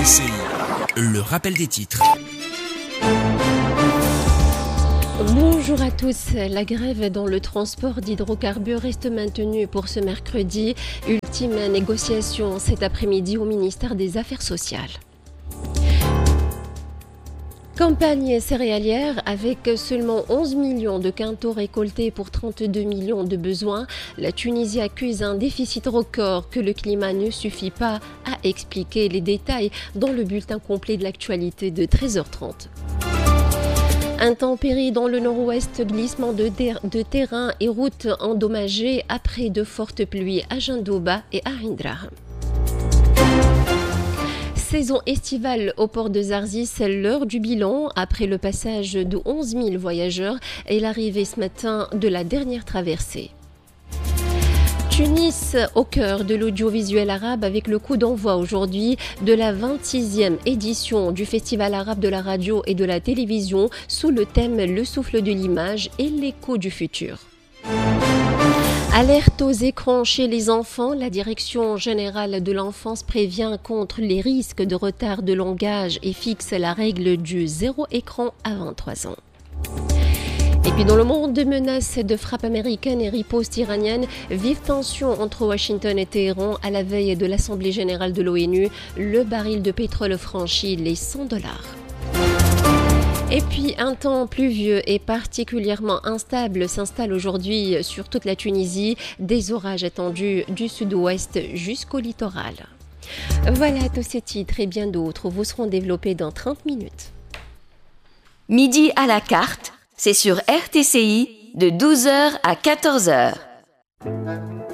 RTCI, le rappel des titres. Bonjour à tous. La grève dans le transport d'hydrocarbures reste maintenue pour ce mercredi. Ultime négociation cet après-midi au ministère des Affaires sociales. Campagne céréalière avec seulement 11 millions de quintaux récoltés pour 32 millions de besoins. La Tunisie accuse un déficit record que le climat ne suffit pas à expliquer. Les détails dans le bulletin complet de l'actualité de 13h30. Intempéries dans le nord-ouest, glissement de terrain et routes endommagées après de fortes pluies à Jandoba et à Indra. Saison estivale au port de Zarzis, c'est l'heure du bilan après le passage de 11 000 voyageurs et l'arrivée ce matin de la dernière traversée. Tunis au cœur de l'audiovisuel arabe avec le coup d'envoi aujourd'hui de la 26e édition du Festival arabe de la radio et de la télévision sous le thème Le souffle de l'image et l'écho du futur. Alerte aux écrans chez les enfants, la Direction générale de l'enfance prévient contre les risques de retard de langage et fixe la règle du zéro écran à 23 ans. Et puis dans le monde de menaces de frappe américaine et riposte iranienne, vive tension entre Washington et Téhéran à la veille de l'Assemblée générale de l'ONU. Le baril de pétrole franchit les $100. Et puis un temps pluvieux et particulièrement instable s'installe aujourd'hui sur toute la Tunisie. Des orages étendus du sud-ouest jusqu'au littoral. Voilà tous ces titres et bien d'autres vous seront développés dans 30 minutes. Midi à la carte, c'est sur RTCI de 12h à 14h.